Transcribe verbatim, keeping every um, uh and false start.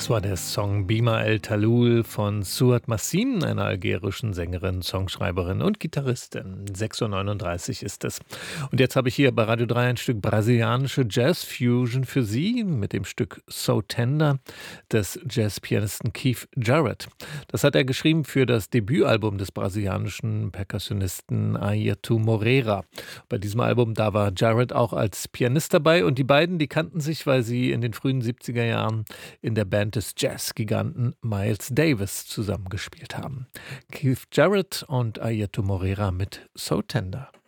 Das war der Song Bima El Talul von Suad Massim, einer algerischen Sängerin, Songschreiberin und Gitarristin. sechs Uhr neununddreißig ist es. Und jetzt habe ich hier bei Radio drei ein Stück brasilianische Jazz-Fusion für Sie mit dem Stück So Tender des Jazzpianisten Keith Jarrett. Das hat er geschrieben für das Debütalbum des brasilianischen Perkussionisten Airto Moreira. Bei diesem Album, da war Jarrett auch als Pianist dabei und die beiden, die kannten sich, weil sie in den frühen siebziger Jahren in der Band des Jazzgiganten Miles Davis zusammengespielt haben. Keith Jarrett und Airto Moreira mit So Tender.